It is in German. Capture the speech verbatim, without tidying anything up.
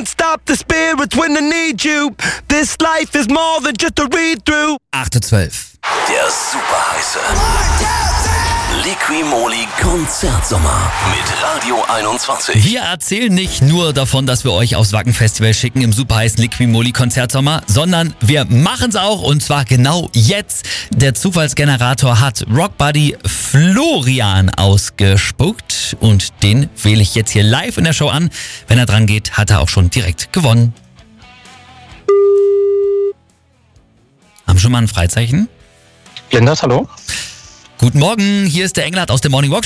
can't stop the spirits when I need you. This life is more than just a read-through. acht Uhr zwölf. Der super heiße Liqui-Moly Konzertsommer mit Radio einundzwanzig. Wir erzählen nicht nur davon, dass wir euch aufs Wacken-Festival schicken im super heißen Liqui-Moly Konzertsommer, sondern wir machen es auch und zwar genau jetzt. Der Zufallsgenerator hat Rockbuddy Florian ausgespuckt und den wähle ich jetzt hier live in der Show an. Wenn er dran geht, hat er auch schon direkt gewonnen. Haben schon mal ein Freizeichen? Linders, hallo? Guten Morgen, hier ist der Engelhardt aus der Morning Walk